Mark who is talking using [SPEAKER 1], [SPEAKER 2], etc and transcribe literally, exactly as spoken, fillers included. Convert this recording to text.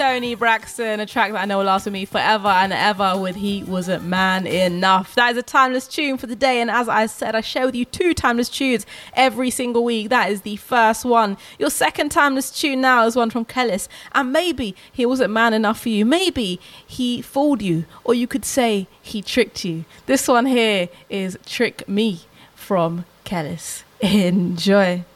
[SPEAKER 1] Toni Braxton, a track that I know will last with me forever and ever with He Wasn't Man Enough. That is a timeless tune for the day, and as I said, I share with you two timeless tunes every single week. That is the first one. Your second timeless tune now is one from Kelis, and maybe he wasn't man enough for you. Maybe he fooled you, or you could say he tricked you. This one here is Trick Me from Kelis. Enjoy.